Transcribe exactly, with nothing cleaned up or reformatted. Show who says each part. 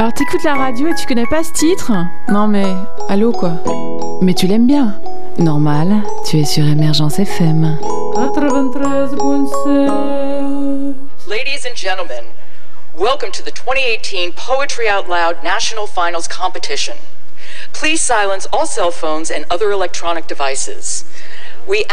Speaker 1: Alors t'écoutes la radio et tu connais pas ce titre? Non mais, allô quoi. Mais tu l'aimes bien. Normal, tu es sur Émergence F M.
Speaker 2: Ladies and gentlemen, welcome to the twenty eighteen Poetry Out Loud National Finals Competition. Please silence all cell phones and other electronic devices. We